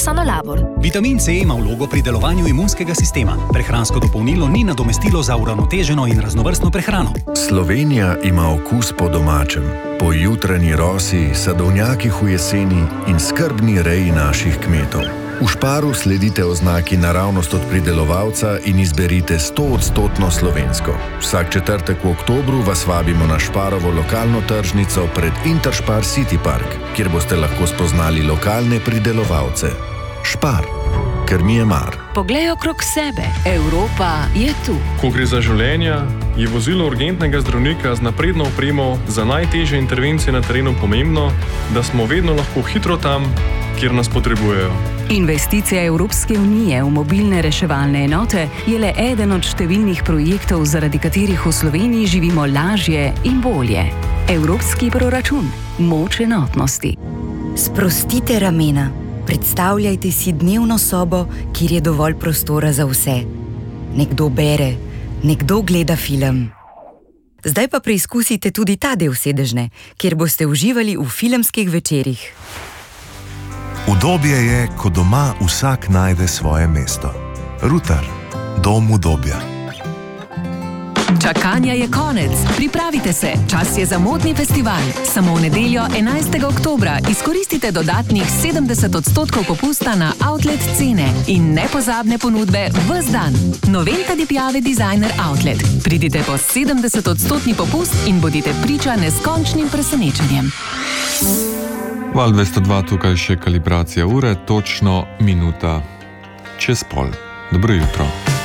Sanolabor. Vitamin C ima vlogo pri delovanju imunskega sistema. Prehransko dopolnilo ni nadomestilo za uravnoteženo in raznovrstno prehrano. Slovenija ima okus po domačem, po jutranji rosi, sadovnjakih v jeseni in skrbni reji naših kmetov. V Šparu sledite oznaki naravnost od pridelovalca in izberite 100% slovensko. Vsak četrtek v oktobru vas vabimo na Šparovo lokalno tržnico pred Interspar City Park, kjer boste lahko spoznali lokalne pridelovalce. Špar, ker mi je mar. Poglej okrog sebe. Evropa je tu. Ko gre za življenja, je vozilo urgentnega zdravnika z napredno opremo za najtežje intervencije na terenu pomembno, da smo vedno lahko hitro tam, kjer nas potrebujejo. Investicija Evropske unije v mobilne reševalne enote je le eden od številnih projektov, zaradi katerih v Sloveniji živimo lažje in bolje. Evropski proračun. Moč enotnosti. Sprostite ramena. Predstavljajte si dnevno sobo, kjer je dovolj prostora za vse. Nekdo bere, nekdo gleda film. Zdaj pa preizkusite tudi ta del sedežne, kjer boste uživali v filmskih večerih. Udobje je, ko doma vsak najde svoje mesto. Rutar, dom udobja. Čakanja je konec. Pripravite se. Čas je za modni festival. Samo v nedeljo 11. oktobra izkoristite dodatnih 70% popusta na outlet cene in nepozabne ponudbe ves dan. Noventa di Piave Designer Outlet. Pridite po 70% popust in bodite priča neskončnim presenečenjem. Val 202, tukaj še kalibracija ure, točno minuta čez pol. Dobro jutro.